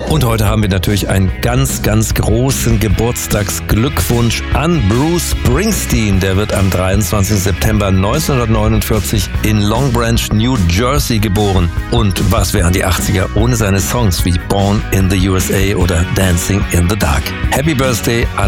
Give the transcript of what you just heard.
Und heute haben wir natürlich einen ganz, ganz großen Geburtstagsglückwunsch an Bruce Springsteen. Der wird am 23. September 1949 in Long Branch, New Jersey geboren. Und was wären die 80er ohne seine Songs wie Born in the USA oder Dancing in the Dark? Happy Birthday,